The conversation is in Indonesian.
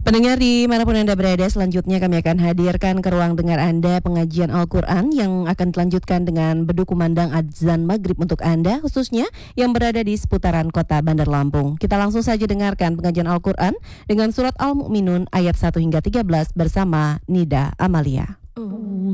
Pendengar di manapun Anda berada, selanjutnya kami akan hadirkan ke ruang dengar Anda pengajian Al-Quran yang akan dilanjutkan dengan beduk kumandang azan maghrib untuk Anda, khususnya yang berada di seputaran kota Bandar Lampung. Kita langsung saja dengarkan pengajian Al-Quran dengan surat Al-Mu'minun ayat 1 hingga 13 bersama Nida Amalia.